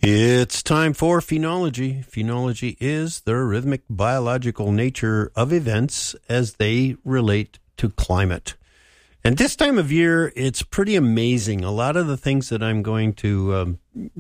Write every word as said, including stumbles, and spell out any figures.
It's time for phenology. Phenology is the rhythmic biological nature of events as they relate to climate. And this time of year, it's pretty amazing. A lot of the things that I'm going to um,